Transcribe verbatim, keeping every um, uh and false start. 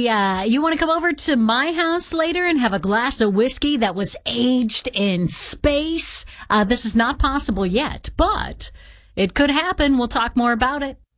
Hey, uh, you want to come over to my house later and have a glass of whiskey that was aged in space? Uh, this is not possible yet, but it could happen. We'll talk more about it.